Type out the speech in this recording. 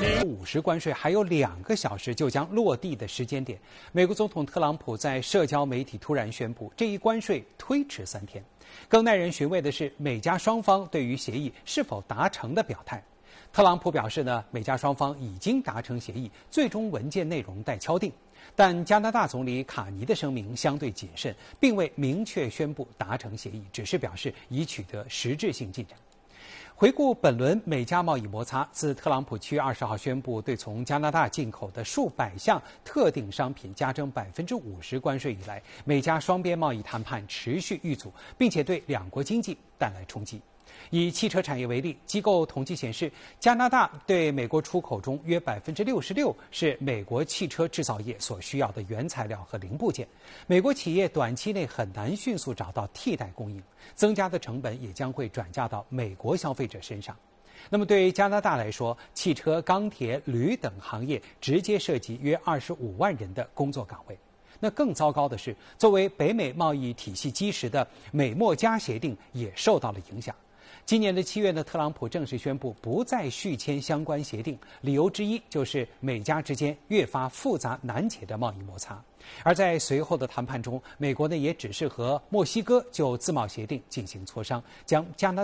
50%关税还有2个小时就将落地的时间点，美国总统特朗普在社交媒体突然宣布，这一关税推迟3天。更耐人寻味的是，美加双方对于协议是否达成的表态。特朗普表示呢，美加双方已经达成协议，最终文件内容待敲定。但加拿大总理卡尼的声明相对谨慎，并未明确宣布达成协议，只是表示已取得实质性进展。回顾本轮美加贸易摩擦，自特朗普7月20号宣布对从加拿大进口的数百项特定商品加征50%关税以来，美加双边贸易谈判持续遇阻，并且对两国经济带来冲击。以汽车产业为例，机构统计显示，加拿大对美国出口中约66%是美国汽车制造业所需要的原材料和零部件。美国企业短期内很难迅速找到替代供应，增加的成本也将会转嫁到美国消费者身上。那么对于加拿大来说，汽车、钢铁、铝等行业直接涉及约25万人的工作岗位。那更糟糕的是，作为北美贸易体系基石的美墨加协定也受到了影响。今年的7月呢，特朗普正式宣布不再续签相关协定，理由之一就是美加之间越发复杂难解的贸易摩擦。而在随后的谈判中，美国呢也只是和墨西哥就自贸协定进行磋商，将加拿大